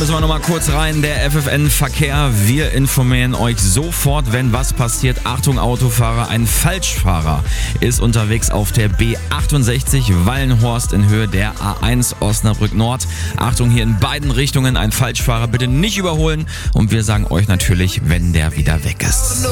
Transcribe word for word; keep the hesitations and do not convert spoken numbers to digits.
müssen wir nochmal kurz rein. Der F F N-Verkehr. Wir informieren euch sofort, wenn was passiert. Achtung Autofahrer, ein Falschfahrer ist unterwegs auf der B achtundsechzig Wallenhorst in Höhe der A eins Osnabrück Nord. Achtung, hier in beiden Richtungen ein Falschfahrer. Bitte nicht überholen. Und wir sagen euch natürlich, wenn der wieder weg ist.